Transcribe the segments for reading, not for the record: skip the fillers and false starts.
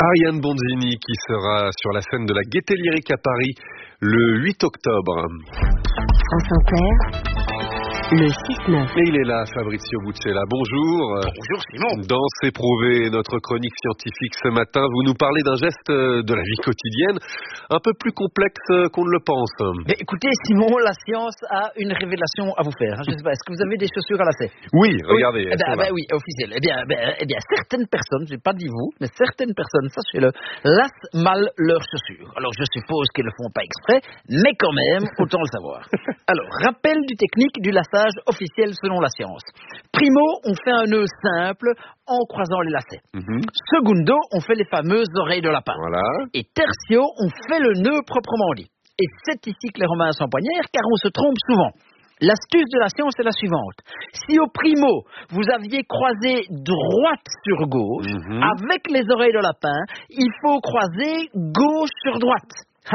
Ariane Bondini qui sera sur la scène de la Gaîté Lyrique à Paris le 8 octobre. France Inter, le 6-9. Et il est là, Fabrizio Buccella. Bonjour. Bonjour Simon. Dans C'est prouvé, notre chronique scientifique ce matin, vous nous parlez d'un geste de la vie quotidienne un peu plus complexe qu'on ne le pense. Mais écoutez Simon, la science a une révélation à vous faire. Je sais pas, est-ce que vous avez des chaussures à lacets? Oui, regardez. Oui, officiel. Eh bien, certaines personnes, je n'ai pas dit vous, mais certaines personnes, sachez-le, lassent mal leurs chaussures. Alors je suppose qu'elles ne le font pas exprès, mais quand même, autant le savoir. Alors, rappel du technique du lassage officiel selon la science. Primo, on fait un nœud simple en croisant les lacets. Secundo, on fait les fameuses oreilles de lapin. Voilà. Et tertio, on fait le nœud proprement dit. Et c'est ici que les Romains s'empoignèrent, car on se trompe souvent. L'astuce de la science est la suivante. Si au primo, vous aviez croisé droite sur gauche, avec les oreilles de lapin, il faut croiser gauche sur droite.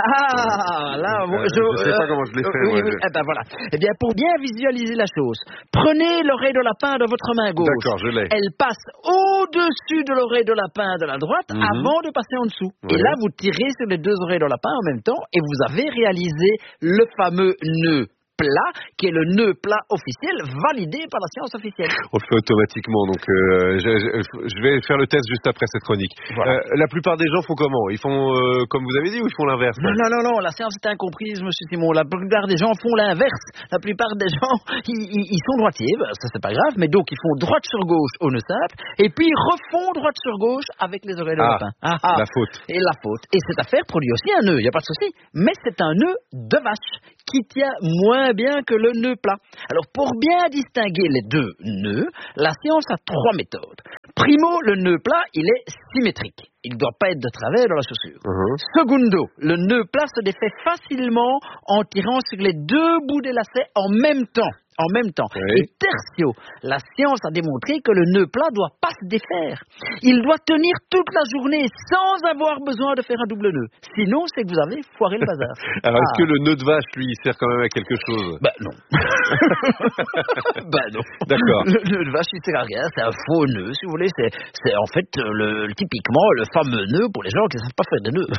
Là, je sais pas comment je l'ai fait. Oui. Voilà. Eh bien, pour bien visualiser la chose, prenez l'oreille de lapin de votre main gauche. D'accord, je l'ai. Elle passe au-dessus de l'oreille de lapin de la droite avant de passer en dessous. Oui. Et là, vous tirez sur les deux oreilles de lapin en même temps et vous avez réalisé le fameux nœud plat, qui est le nœud plat officiel validé par la science officielle. On le fait automatiquement, donc je vais faire le test juste après cette chronique. Voilà. La plupart des gens font comment? Ils font comme vous avez dit ou ils font l'inverse? Non, la science est incomprise, monsieur Simon. La plupart des gens font l'inverse. La plupart des gens, ils sont droitiers, ça c'est pas grave, mais donc ils font droite sur gauche au nœud simple, et puis ils refont droite sur gauche avec les oreilles de lapin. La faute. Et la faute. Et cette affaire produit aussi un nœud, il n'y a pas de souci, mais c'est un nœud de vache qui tient moins bien que le nœud plat. Alors, pour bien distinguer les deux nœuds, la science a 3 méthodes. Primo, le nœud plat, il est symétrique. Il ne doit pas être de travers dans la chaussure. Secundo, le nœud plat se défait facilement en tirant sur les 2 bouts des lacets en même temps. Oui. Et tertio, la science a démontré que le nœud plat doit pas se défaire. Il doit tenir toute la journée sans avoir besoin de faire un double nœud. Sinon, c'est que vous avez foiré le bazar. Alors, est-ce que le nœud de vache, lui, il sert quand même à quelque chose? Non. Non. D'accord. Le nœud de vache, il sert à rien. C'est un faux nœud, si vous voulez. C'est en fait typiquement le fameux nœud pour les gens qui ne savent pas faire de nœud.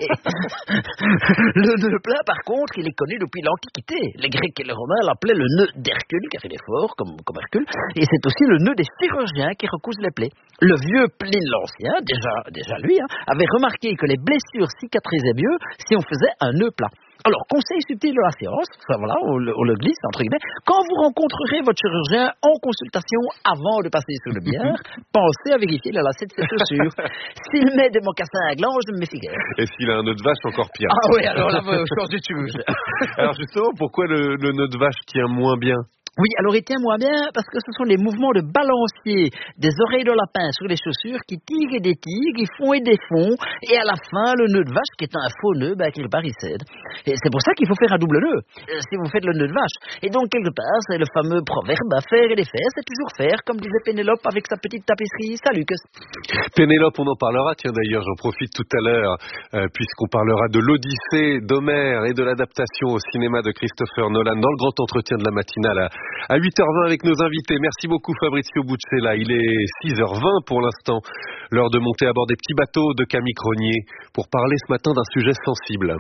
Le nœud plat, par contre, il est connu depuis l'Antiquité. Les Grecs et les Romains l'appelaient le nœud d'Hercule, qui a fait l'effort, comme Hercule, et c'est aussi le nœud des chirurgiens qui recousent les plaies. Le vieux Pline l'Ancien, déjà lui, avait remarqué que les blessures cicatrisaient mieux si on faisait un nœud plat. Alors, conseil subtil de la science, voilà, on le glisse, entre guillemets, quand vous rencontrerez votre chirurgien en consultation avant de passer sur le billard, pensez à vérifier la lacet de ses chaussures. S'il met des mocassins à gland, je me méfie. Et s'il a un nœud de vache, encore pire. Ah oui, alors là, je change du chirurgien. Alors justement, pourquoi le nœud de vache tient moins bien? Oui, alors il tient moins bien parce que ce sont les mouvements de balancier des oreilles de lapin sur les chaussures qui tirent et détirent, ils font et défont, et à la fin, le nœud de vache, qui est un faux nœud, quelque part, il cède. Et c'est pour ça qu'il faut faire un double nœud, si vous faites le nœud de vache. Et donc, quelque part, c'est le fameux proverbe, faire et défaire, c'est toujours faire, comme disait Pénélope avec sa petite tapisserie. Salut, que Pénélope, on en parlera, tiens d'ailleurs, j'en profite tout à l'heure, puisqu'on parlera de l'Odyssée d'Homère et de l'adaptation au cinéma de Christopher Nolan dans le grand entretien de la matinale à 8h20 avec nos invités. Merci beaucoup Fabrizio Buccella. Il est 6h20 pour l'instant, l'heure de monter à bord des petits bateaux de Camille Cronier pour parler ce matin d'un sujet sensible.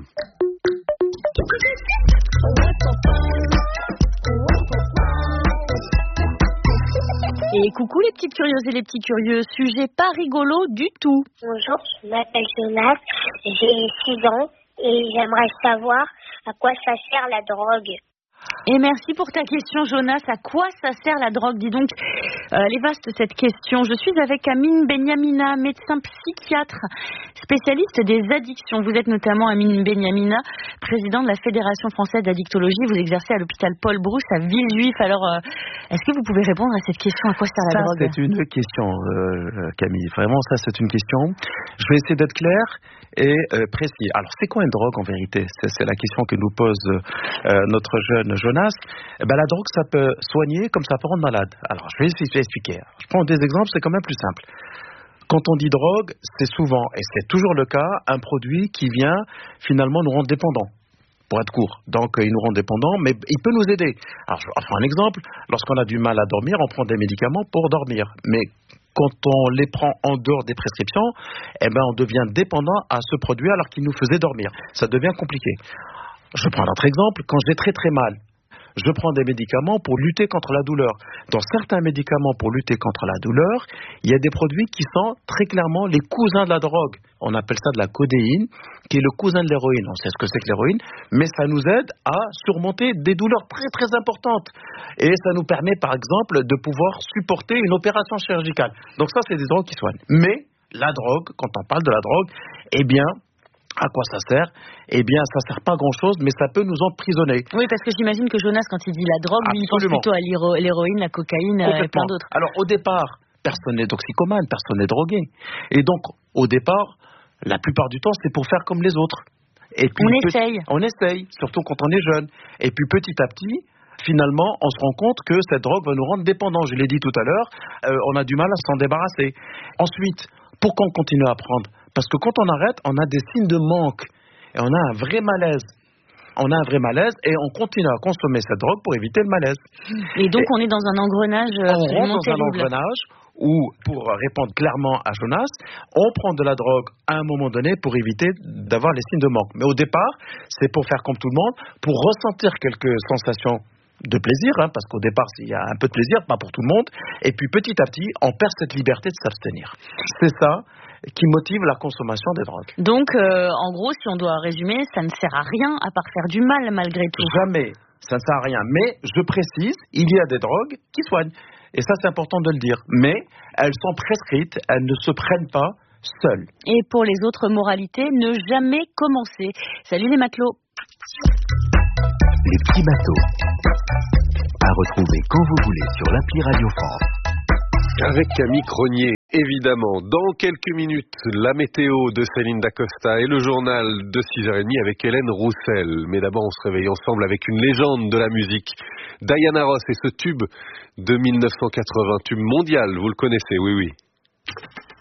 Et coucou les petites curieuses et les petits curieux, sujet pas rigolo du tout. Bonjour, je m'appelle Jonas, j'ai 6 ans et j'aimerais savoir à quoi ça sert la drogue. Et merci pour ta question, Jonas. À quoi ça sert la drogue? Dis donc, elle est vaste cette question. Je suis avec Amine Benyamina, médecin psychiatre, spécialiste des addictions. Vous êtes notamment Amine Benyamina, président de la Fédération française d'addictologie. Vous exercez à l'hôpital Paul Brousse à Villejuif. Alors, est-ce que vous pouvez répondre à cette question? À quoi sert la drogue? C'est une question, Camille. Vraiment, ça, c'est une question. Je vais essayer d'être clair et précis. Alors, c'est quoi une drogue en vérité? C'est la question que nous pose notre jeune Jonas. La drogue, ça peut soigner comme ça peut rendre malade. Alors, je vais expliquer. Je prends des exemples, c'est quand même plus simple. Quand on dit drogue, c'est souvent, et c'est toujours le cas, un produit qui vient finalement nous rendre dépendants. Pour être court. Donc, il nous rend dépendants, mais il peut nous aider. Alors, je prends un exemple. Lorsqu'on a du mal à dormir, on prend des médicaments pour dormir. Mais quand on les prend en dehors des prescriptions, on devient dépendant à ce produit alors qu'il nous faisait dormir. Ça devient compliqué. Je prends un autre exemple. Quand j'ai très très mal, je prends des médicaments pour lutter contre la douleur. Dans certains médicaments pour lutter contre la douleur, il y a des produits qui sont très clairement les cousins de la drogue. On appelle ça de la codéine, qui est le cousin de l'héroïne. On sait ce que c'est que l'héroïne, mais ça nous aide à surmonter des douleurs très très importantes. Et ça nous permet par exemple de pouvoir supporter une opération chirurgicale. Donc ça, c'est des drogues qui soignent. Mais la drogue, quand on parle de la drogue, à quoi ça sert ? Ça sert pas à grand-chose, mais ça peut nous emprisonner. Oui, parce que j'imagine que Jonas, quand il dit la drogue, lui, il pense plutôt à l'héroïne, la cocaïne et plein d'autres. Alors, au départ, personne n'est toxicomane, personne n'est drogué. Et donc, au départ, la plupart du temps, c'est pour faire comme les autres. Et puis, on essaye, surtout quand on est jeune. Et puis, petit à petit, finalement, on se rend compte que cette drogue va nous rendre dépendants. Je l'ai dit tout à l'heure, on a du mal à s'en débarrasser. Ensuite, pourquoi on continue à prendre ? Parce que quand on arrête, on a des signes de manque et on a un vrai malaise. Et on continue à consommer cette drogue pour éviter le malaise. Et donc on est dans un engrenage absolument terrible. On rentre dans un engrenage où, pour répondre clairement à Jonas, on prend de la drogue à un moment donné pour éviter d'avoir les signes de manque. Mais au départ, c'est pour faire comme tout le monde, pour ressentir quelques sensations de plaisir, parce qu'au départ, il y a un peu de plaisir, pas pour tout le monde. Et puis petit à petit, on perd cette liberté de s'abstenir. C'est ça qui motive la consommation des drogues. Donc, en gros, si on doit résumer, ça ne sert à rien à part faire du mal malgré tout. Jamais, ça ne sert à rien. Mais, je précise, il y a des drogues qui soignent. Et ça, c'est important de le dire. Mais, elles sont prescrites, elles ne se prennent pas seules. Et pour les autres moralités, ne jamais commencer. Salut les matelots. Les petits bateaux. À retrouver quand vous voulez sur l'appli Radio France. Avec Camille Cronier, évidemment. Dans quelques minutes, la météo de Céline Dacosta et le journal de 6h30 avec Hélène Roussel. Mais d'abord, on se réveille ensemble avec une légende de la musique, Diana Ross, et ce tube de 1980, tube mondial, vous le connaissez, oui.